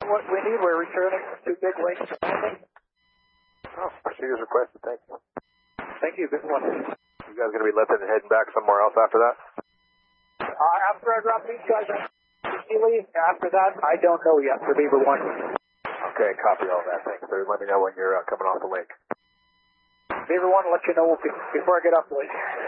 What we need, we're returning 2 big wings. Oh, procedures requested, thank you. Thank you, good one. You guys going to be lifting and heading back somewhere else after that? After I drop these guys to Sealy, after that, I don't know yet for Beaver 1. Okay, copy all that, thanks. So let me know when you're coming off the lake. Beaver 1 will let you know before I get off the lake.